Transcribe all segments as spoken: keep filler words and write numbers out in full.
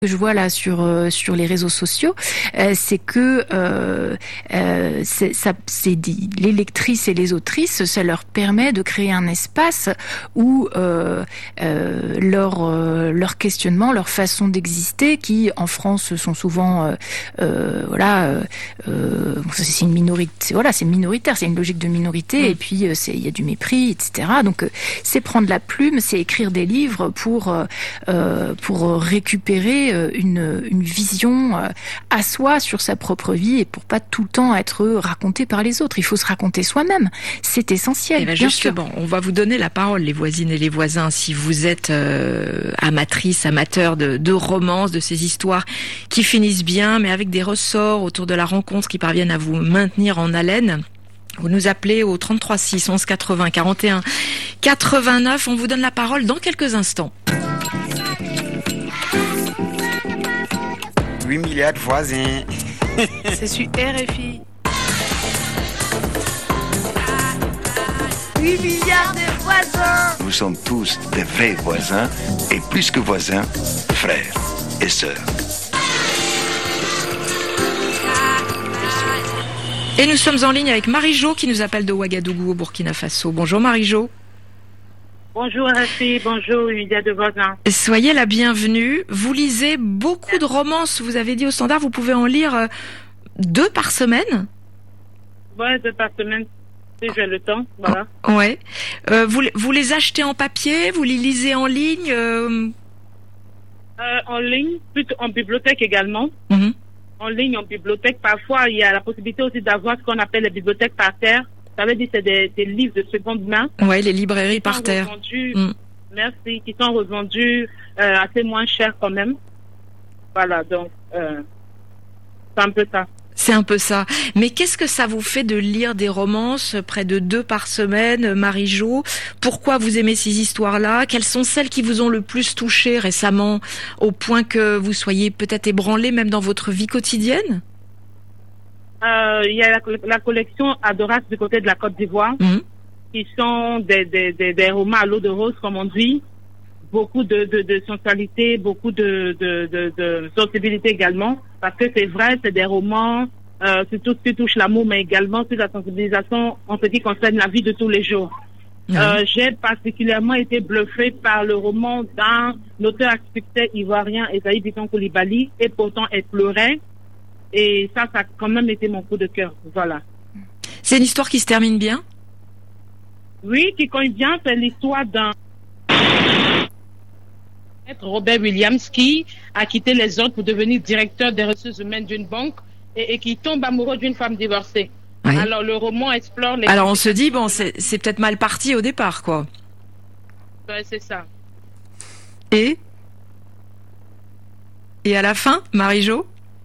que je vois là sur euh, sur les réseaux sociaux, euh, c'est que euh, euh, c'est, ça, c'est dit, les lectrices et les autrices, ça leur permet de créer un espace où euh, euh, leur euh, leur questionnement, leur façon d'exister, qui en France sont souvent euh, euh, voilà, euh, euh, c'est une minorité, voilà, c'est minoritaire, c'est une logique de minorité, mmh. et puis euh, c'est il y a du mépris, et cetera. Donc euh, c'est prendre la plume, c'est écrire des livres pour euh, pour récupérer Une, une vision à soi sur sa propre vie et pour pas tout le temps être raconté par les autres. Il faut se raconter soi-même. C'est essentiel. Et bien justement, sûr. On va vous donner la parole, les voisines et les voisins, si vous êtes euh, amatrices, amateurs de, de romances, de ces histoires qui finissent bien, mais avec des ressorts autour de la rencontre qui parviennent à vous maintenir en haleine. Vous nous appelez au trente-trois six onze quatre-vingts quarante et un quatre-vingt-neuf. On vous donne la parole dans quelques instants. huit milliards de voisins. C'est sur R F I. huit milliards de voisins. Nous sommes tous des vrais voisins et plus que voisins, frères et sœurs. Et nous sommes en ligne avec Marie-Jo qui nous appelle de Ouagadougou au Burkina Faso. Bonjour Marie-Jo. Bonjour R F I, bonjour Lydia de Voisin. Soyez la bienvenue. Vous lisez beaucoup de romances, vous avez dit au standard, vous pouvez en lire deux par semaine ? Ouais, deux par semaine, si j'ai le temps, voilà. Oh, ouais. Euh, vous, vous les achetez en papier, vous les lisez en ligne euh... Euh, En ligne, plutôt en bibliothèque également. Mm-hmm. En ligne, en bibliothèque, parfois il y a la possibilité aussi d'avoir ce qu'on appelle les bibliothèques par terre. Ça veut dire que c'est des, des livres de seconde main. Oui, les librairies par terre. Mm. Merci, qui sont revendus euh, assez moins cher quand même. Voilà, donc euh, c'est un peu ça. C'est un peu ça. Mais qu'est-ce que ça vous fait de lire des romances, près de deux par semaine, Marie-Jo ? Pourquoi vous aimez ces histoires-là ? Quelles sont celles qui vous ont le plus touché récemment, au point que vous soyez peut-être ébranlé même dans votre vie quotidienne ? Euh, il y a la, la collection Adoras du côté de la Côte d'Ivoire, mmh. qui sont des, des, des, des romans à l'eau de rose, comme on dit. Beaucoup de, de, de sensualité, beaucoup de, de, de, de sensibilité également. Parce que c'est vrai, c'est des romans, euh, surtout qui touchent l'amour, mais également sur la sensibilisation en ce qui concerne la vie de tous les jours. Mmh. Euh, j'ai particulièrement été bluffée par le roman d'un auteur à succès ivoirien, Esaïe Biton Koulibaly, et pourtant elle pleurait. Et ça, ça a quand même été mon coup de cœur. Voilà. C'est une histoire qui se termine bien ? Oui, qui cogne bien. C'est l'histoire d'un Robert Williams qui a quitté les ordres pour devenir directeur des ressources humaines d'une banque et, et qui tombe amoureux d'une femme divorcée. Oui. Alors, le roman explore les... Alors, on se dit, bon, c'est, c'est peut-être mal parti au départ, quoi. Ouais, c'est ça. Et Et à la fin, Marie-Jo ?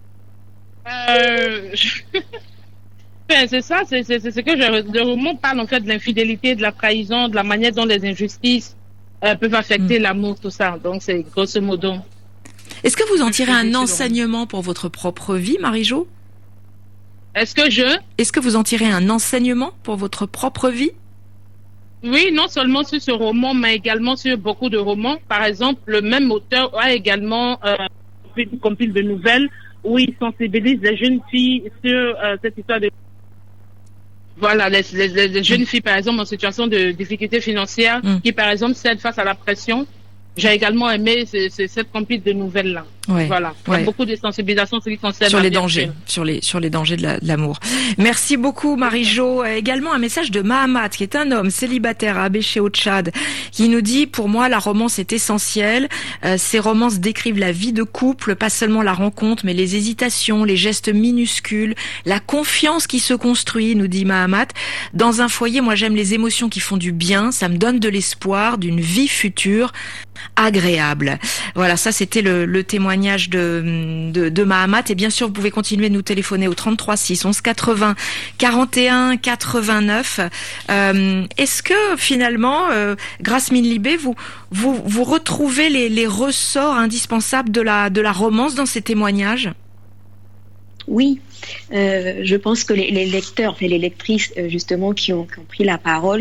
Euh, je... ben, c'est ça, c'est, c'est, c'est ce que je... Le roman parle en fait de l'infidélité, de la trahison, de la manière dont les injustices euh, peuvent affecter mmh. l'amour, tout ça. Donc c'est grosso modo. Est-ce que vous en tirez un enseignement pour votre propre vie, Marie-Jo ? Est-ce que je... Est-ce que vous en tirez un enseignement pour votre propre vie ? Oui, non seulement sur ce roman, mais également sur beaucoup de romans. Par exemple, le même auteur a également euh, une compile de nouvelles où il sensibilise les jeunes filles sur euh, cette histoire de... Voilà, les, les, les jeunes filles, par exemple, en situation de difficulté financière, mm. qui, par exemple, cèdent face à la pression. J'ai également aimé c'est, c'est cette compile de nouvelles-là. Ouais, voilà. Il y a ouais. beaucoup de sensibilisation sur, qui concerne sur les dangers, sur les sur les dangers de, la, de l'amour. Merci beaucoup, Marie-Jo. Euh, également un message de Mahamat, qui est un homme célibataire à Abéché au Tchad, qui nous dit: pour moi, la romance est essentielle. Euh, ces romances décrivent la vie de couple, pas seulement la rencontre, mais les hésitations, les gestes minuscules, la confiance qui se construit, nous dit Mahamat. Dans un foyer, moi, j'aime les émotions qui font du bien. Ça me donne de l'espoir d'une vie future agréable. Voilà, ça c'était le, le témoignage de, de, de Mahamat. Et bien sûr, vous pouvez continuer de nous téléphoner au trente-trois six onze quatre-vingts quarante et un quatre-vingt-neuf. Euh, est-ce que finalement, euh, Grasmine Libé, vous, vous, vous retrouvez les, les ressorts indispensables de la, de la romance dans ces témoignages ? Oui, euh, je pense que les, les lecteurs, enfin les lectrices euh, justement qui ont, qui ont pris la parole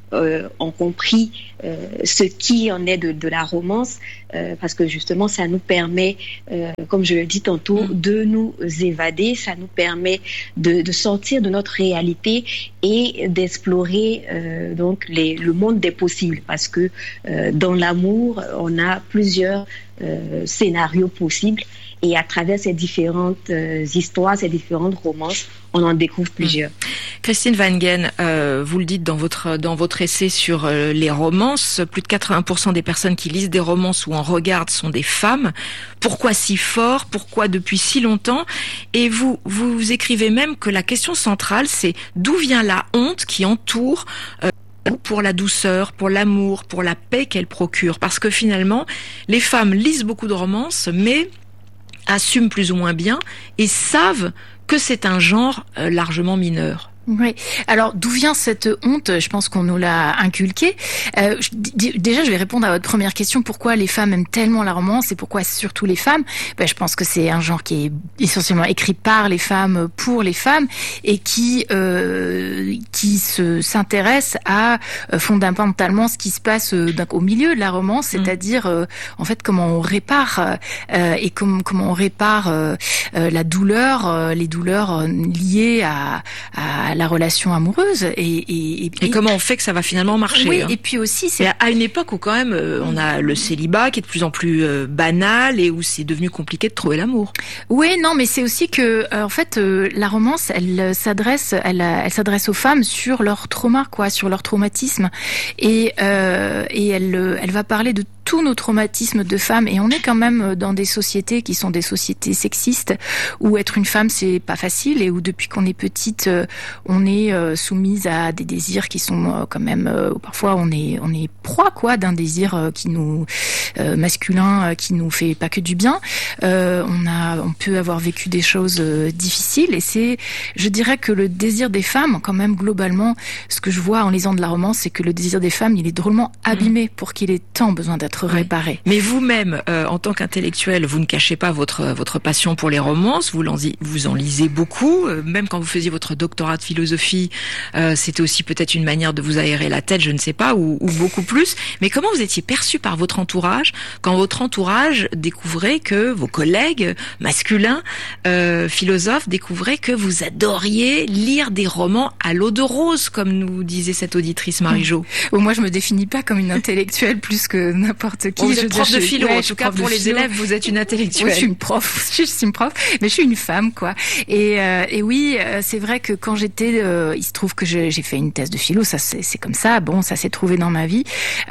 euh, ont compris euh, ce qui en est de, de la romance, euh, parce que justement, ça nous permet, euh, comme je le dis tantôt, mmh. de nous évader, ça nous permet de, de sortir de notre réalité et d'explorer euh, donc les, le monde des possibles, parce que euh, dans l'amour, on a plusieurs euh, scénarios possibles. Et à travers ces différentes euh, histoires, ces différentes romances, on en découvre plusieurs. Christine Wangen, euh, vous le dites dans votre dans votre essai sur euh, les romances, plus de quatre-vingts pour cent des personnes qui lisent des romances ou en regardent sont des femmes. Pourquoi si fort ? Pourquoi depuis si longtemps ? Et vous vous écrivez même que la question centrale, c'est d'où vient la honte qui entoure euh, pour la douceur, pour l'amour, pour la paix qu'elle procure. Parce que finalement, les femmes lisent beaucoup de romances, mais assument plus ou moins bien et savent que c'est un genre euh, largement mineur. Oui. Alors, d'où vient cette honte ? Je pense qu'on nous l'a inculquée. Euh, je, d- déjà, je vais répondre à votre première question. Pourquoi les femmes aiment tellement la romance et pourquoi surtout les femmes ? Ben, je pense que c'est un genre qui est essentiellement écrit par les femmes, pour les femmes, et qui euh, qui se s'intéresse à euh, fondamentalement ce qui se passe euh, au milieu de la romance, c'est-à-dire euh, en fait comment on répare euh, et com- comment on répare euh, euh, la douleur, euh, les douleurs euh, liées à, à la relation amoureuse et, et, et, et comment on fait que ça va finalement marcher. Oui, hein. et puis aussi c'est mais à une époque où quand même euh, on a le célibat qui est de plus en plus euh, banal et où c'est devenu compliqué de trouver l'amour. Oui, non, mais c'est aussi que euh, en fait euh, la romance, elle s'adresse, elle, elle s'adresse aux femmes sur leur trauma, quoi, sur leur traumatisme, et euh, et elle elle va parler de tous nos traumatismes de femmes, et on est quand même dans des sociétés qui sont des sociétés sexistes où être une femme c'est pas facile et où depuis qu'on est petite euh, on est euh, soumise à des désirs qui sont euh, quand même euh, parfois on est on est proie quoi d'un désir euh, qui nous euh, masculin euh, qui nous fait pas que du bien. Euh, on a on peut avoir vécu des choses euh, difficiles et c'est je dirais que le désir des femmes quand même globalement ce que je vois en lisant de la romance c'est que le désir des femmes il est drôlement abîmé mmh. pour qu'il ait tant besoin d'être réparé. Mais vous-même, euh, en tant qu'intellectuel, vous ne cachez pas votre votre passion pour les romances. Vous en, vous en lisez beaucoup. Euh, même quand vous faisiez votre doctorat de philosophie, euh, c'était aussi peut-être une manière de vous aérer la tête, je ne sais pas, ou, ou beaucoup plus. Mais comment vous étiez perçu par votre entourage quand votre entourage découvrait que vos collègues masculins euh, philosophes découvraient que vous adoriez lire des romans à l'eau de rose, comme nous disait cette auditrice Marie-Jo. Bon, moi, je me définis pas comme une intellectuelle plus que n'importe qui. Vous êtes prof de philo, ouais, en tout cas pour les philo. Élèves, vous êtes une intellectuelle. Oui, je suis une prof, je suis une prof, mais je suis une femme, quoi. Et, euh, et oui, c'est vrai que quand j'étais, euh, il se trouve que je, j'ai fait une thèse de philo, ça c'est, c'est comme ça, bon, ça s'est trouvé dans ma vie.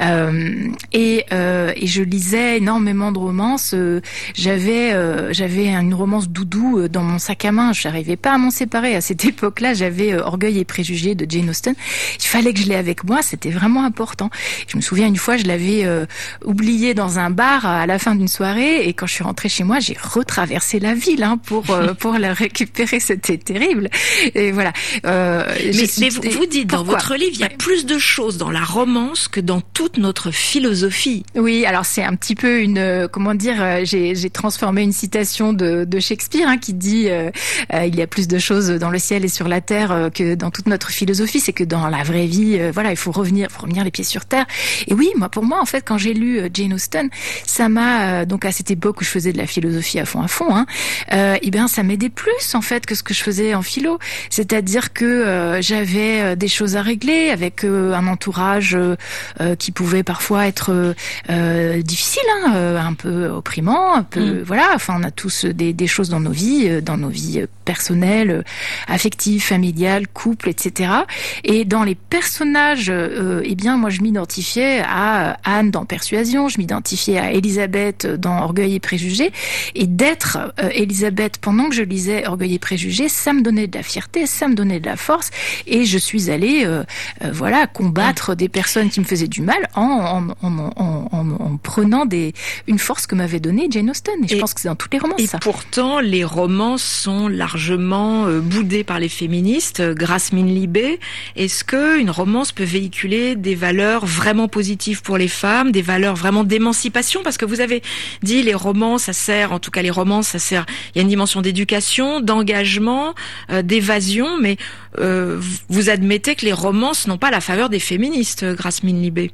Euh, et, euh, et je lisais énormément de romances. Euh, j'avais, euh, j'avais une romance doudou dans mon sac à main. Je n'arrivais pas à m'en séparer. À cette époque-là, j'avais euh, Orgueil et préjugés de Jane Austen. Il fallait que je l'ai avec moi, c'était vraiment important. Je me souviens une fois, je l'avais euh, oublié dans un bar à la fin d'une soirée, et quand je suis rentrée chez moi, j'ai retraversé la ville hein, pour euh, pour la récupérer. C'était terrible. Et voilà. Euh, mais mais vous, vous dites Pourquoi dans votre livre, il y a ouais. plus de choses dans la romance que dans toute notre philosophie. Oui, alors c'est un petit peu une comment dire. J'ai, j'ai transformé une citation de, de Shakespeare hein, qui dit euh, euh, il y a plus de choses dans le ciel et sur la terre euh, que dans toute notre philosophie. C'est que dans la vraie vie, euh, voilà, il faut revenir, faut revenir les pieds sur terre. Et oui, moi, pour moi, en fait, quand j'ai lu euh, Jane Austen, ça m'a euh, donc à cette époque où je faisais de la philosophie à fond à fond, hein, euh, et bien ça m'aidait plus en fait que ce que je faisais en philo. C'est-à-dire que euh, j'avais euh, des choses à régler avec euh, un entourage euh, euh, qui pouvait parfois être euh, difficile, hein, euh, un peu opprimant, un peu mmh. voilà. Enfin, on a tous des, des choses dans nos vies, euh, dans nos vies personnelles, affectives, familiales, couples, et cetera. Et dans les personnages, euh, eh bien moi je m'identifiais à Anne dans Persuasion, je m'identifiais à Elisabeth dans Orgueil et préjugés, et d'être euh, Elisabeth pendant que je lisais Orgueil et préjugés, ça me donnait de la fierté, ça me donnait de la force, et je suis allée euh, euh, voilà combattre des personnes qui me faisaient du mal en en en en, en, en prenant des une force que m'avait donnée Jane Austen. Et, et je pense que c'est dans toutes les romances. Et ça. Pourtant, les romances sont largement euh, boudées par les féministes. Grasmine Libé, est-ce que une romance peut véhiculer des valeurs vraiment positives pour les femmes, des valeurs valeurs vraiment d'émancipation, parce que vous avez dit les romans, ça sert, en tout cas les romans, ça sert, il y a une dimension d'éducation, d'engagement, euh, d'évasion, mais euh, vous admettez que les romances n'ont pas la faveur des féministes, Grasmine Libé.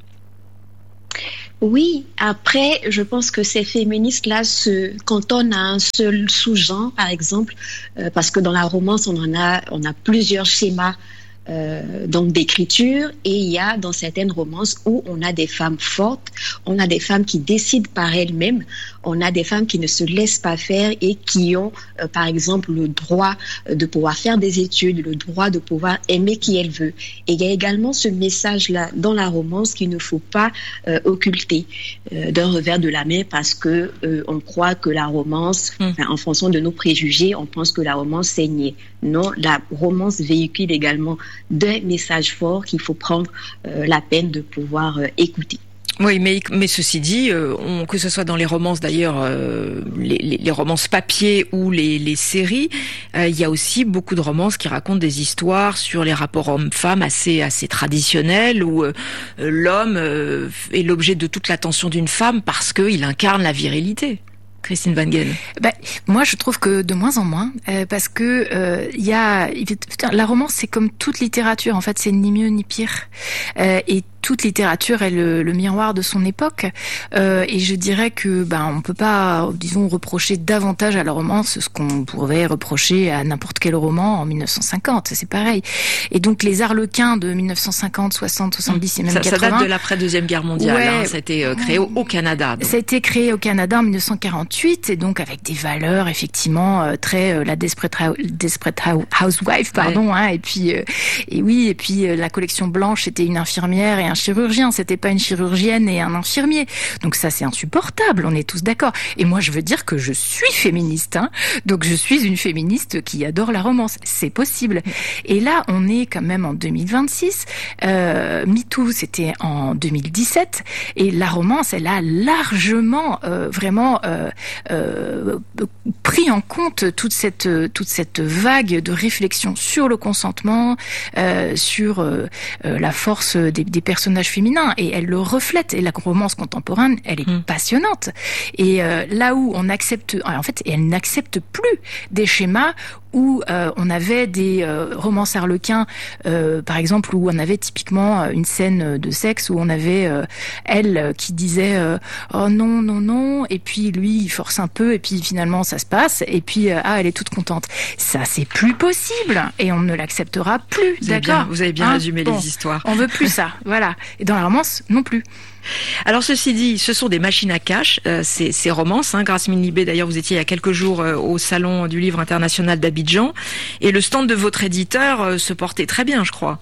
Oui, après, je pense que ces féministes-là se cantonnent à un seul sous-genre, par exemple, euh, parce que dans la romance, on en a, on a plusieurs schémas euh, donc d'écriture, et il y a dans certaines romances où on a des femmes fortes, on a des femmes qui décident par elles-mêmes, on a des femmes qui ne se laissent pas faire et qui ont, euh, par exemple, le droit de pouvoir faire des études, le droit de pouvoir aimer qui elles veulent. Et il y a également ce message-là dans la romance qu'il ne faut pas euh, occulter euh, d'un revers de la main, parce que euh, on croit que la romance, mmh. enfin, en fonction de nos préjugés, on pense que la romance c'est niais. Non, la romance véhicule également d'un message fort qu'il faut prendre euh, la peine de pouvoir euh, écouter. Oui, mais, mais ceci dit, euh, on, que ce soit dans les romances d'ailleurs, euh, les, les, les romances papier ou les, les séries, euh, il y a aussi beaucoup de romances qui racontent des histoires sur les rapports hommes-femmes assez, assez traditionnels, où euh, l'homme euh, est l'objet de toute l'attention d'une femme parce qu'il incarne la virilité. Christine Van Gen. Ben, moi, je trouve que de moins en moins, euh, parce que euh, il y a, putain, la romance, c'est comme toute littérature. En fait, c'est ni mieux ni pire. Euh, et toute littérature est le, le miroir de son époque. Euh, et je dirais que, ben, on peut pas, disons, reprocher davantage à la romance ce qu'on pourrait reprocher à n'importe quel roman en mille neuf cent cinquante. C'est pareil. Et donc, les Arlequins de mille neuf cent cinquante, soixante, soixante-dix et même ça, quatre-vingts. Ça date de l'après-Deuxième Guerre mondiale. Ouais, hein, ça a été euh, créé au, au Canada. Donc. Ça a été créé au Canada en mille neuf cent quarante-huit, et donc avec des valeurs effectivement euh, très euh, la Desperate, Desperate Housewife, pardon, ouais. hein, et puis euh, et oui, et puis euh, la collection blanche c'était une infirmière et un chirurgien, c'était pas une chirurgienne et un infirmier. Donc ça c'est insupportable, on est tous d'accord. Et moi je veux dire que je suis féministe, hein, donc je suis une féministe qui adore la romance, c'est possible. Et là on est quand même en deux mille vingt-six. Euh, MeToo c'était en deux mille dix-sept, et la romance elle a largement euh, vraiment Euh, euh, pris en compte toute cette toute cette vague de réflexion sur le consentement, euh, sur euh, la force des, des personnages féminins, et elle le reflète. Et la romance contemporaine, elle est mmh. passionnante. Et euh, là où on accepte, en fait, elle n'accepte plus des schémas où euh, on avait des euh, romances harlequins, euh, par exemple, où on avait typiquement une scène de sexe où on avait euh, elle qui disait euh, oh non non non, et puis lui il force un peu et puis finalement ça se passe, et puis euh, ah elle est toute contente. Ça c'est plus possible et on ne l'acceptera plus. Vous d'accord avez bien, vous avez bien hein résumé bon, les histoires. On veut plus ça, voilà. Et dans la romance non plus. Alors ceci dit, ce sont des machines à cash, euh, ces, ces romances. Hein. Grasmine Libé, d'ailleurs, vous étiez il y a quelques jours euh, au Salon du Livre International d'Abidjan, et le stand de votre éditeur euh, se portait très bien, je crois.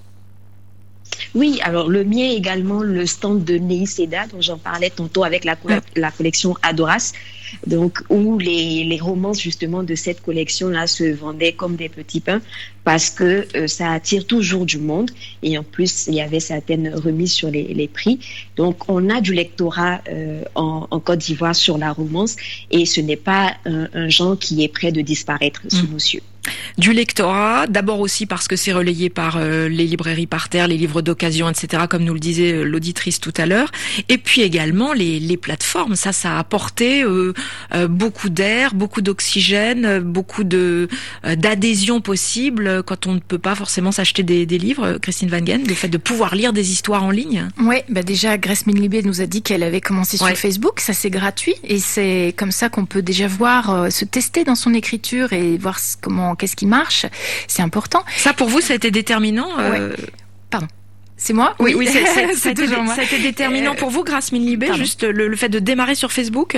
Oui, alors le mien également, le stand de Néhi Seda, dont j'en parlais tantôt avec la, co- la collection Adoras, donc où les, les romances justement de cette collection-là se vendaient comme des petits pains, parce que euh, ça attire toujours du monde, et en plus il y avait certaines remises sur les, les prix. Donc on a du lectorat euh, en, en Côte d'Ivoire sur la romance, et ce n'est pas un, un genre qui est prêt de disparaître sous nos yeux. Du lectorat, d'abord aussi parce que c'est relayé par euh, les librairies par terre, les livres d'occasion, et cetera, comme nous le disait euh, l'auditrice tout à l'heure. Et puis également les, les plateformes, ça, ça a apporté euh, euh, beaucoup d'air, beaucoup d'oxygène, beaucoup de euh, d'adhésion possible quand on ne peut pas forcément s'acheter des, des livres. Christine Van Gen, le fait de pouvoir lire des histoires en ligne. Ouais, bah déjà Grasmine Libé nous a dit qu'elle avait commencé sur ouais. Facebook, ça c'est gratuit, et c'est comme ça qu'on peut déjà voir euh, se tester dans son écriture et voir comment qu'est-ce qui marche, c'est important. Ça, pour vous, ça a été déterminant euh... ouais. Pardon. C'est moi? Oui, oui, c'est, c'est, c'est toujours été, moi. Ça a été déterminant euh... pour vous, Grasmine Libé, pardon. Juste le, le fait de démarrer sur Facebook?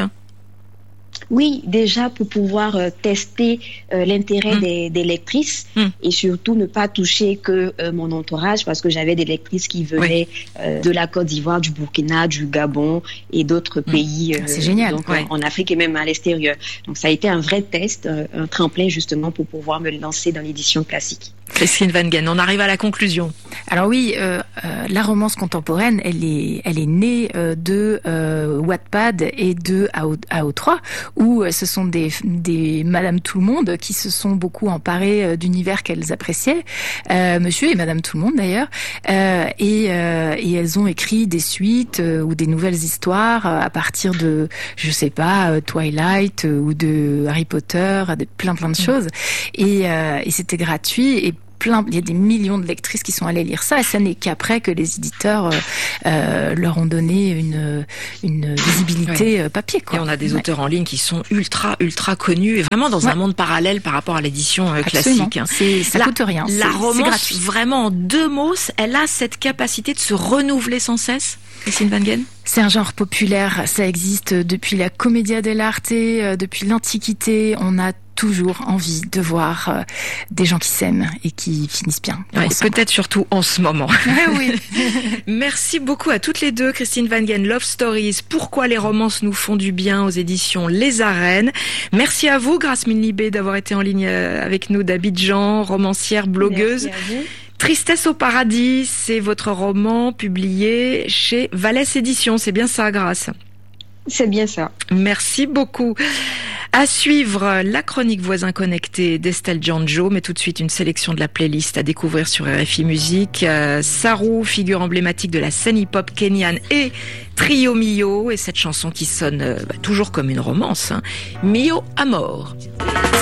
Oui, déjà pour pouvoir euh, tester euh, l'intérêt mmh. des, des lectrices mmh. et surtout ne pas toucher que euh, mon entourage, parce que j'avais des lectrices qui venaient oui. euh, de la Côte d'Ivoire, du Burkina, du Gabon et d'autres mmh. pays. Euh, C'est génial. Donc, ouais. en, en Afrique et même à l'extérieur. Donc ça a été un vrai test, euh, un tremplin justement pour pouvoir me lancer dans l'édition classique. Christine Van Gen, on arrive à la conclusion. Alors oui, euh, euh, la romance contemporaine, elle est, elle est née euh, de euh, Wattpad et de A O trois, où euh, ce sont des, des Madame Tout-le-Monde qui se sont beaucoup emparées euh, d'univers qu'elles appréciaient, euh, Monsieur et Madame Tout-le-Monde d'ailleurs, euh, et, euh, et elles ont écrit des suites euh, ou des nouvelles histoires euh, à partir de, je sais pas, euh, Twilight euh, ou de Harry Potter, de plein plein de choses, et, euh, et c'était gratuit et plein, il y a des millions de lectrices qui sont allées lire ça, et ça n'est qu'après que les éditeurs euh, euh, leur ont donné une, une visibilité ouais. papier, quoi. Et on a des ouais. auteurs en ligne qui sont ultra, ultra connus, et vraiment dans ouais. un monde parallèle par rapport à l'édition euh, classique. Hein. C'est, ça la, coûte rien. La c'est, romance, c'est vraiment en deux mots, elle a cette capacité de se renouveler sans cesse, Christine Vanguen? C'est un genre populaire, ça existe depuis la commedia dell'arte, depuis l'Antiquité. On a toujours envie de voir euh, des gens qui s'aiment et qui finissent bien. Ouais, peut-être surtout en ce moment. Oui. Merci beaucoup à toutes les deux, Christine Vanguen, Love Stories, Pourquoi les romances nous font du bien aux éditions Les Arènes. Merci à vous, Grace Minlibé, d'avoir été en ligne avec nous d'Abidjan, romancière, blogueuse. Merci à vous. Tristesse au paradis, c'est votre roman publié chez Vallès Éditions. C'est bien ça, Grace? C'est bien ça. Merci beaucoup. À suivre, la chronique Voisins Connectés d'Estelle Giangio, mais tout de suite une sélection de la playlist à découvrir sur R F I Musique. Euh, Saru, figure emblématique de la scène hip-hop kenyane, et Trio Mio, et cette chanson qui sonne euh, bah, toujours comme une romance, hein. Mio Amor.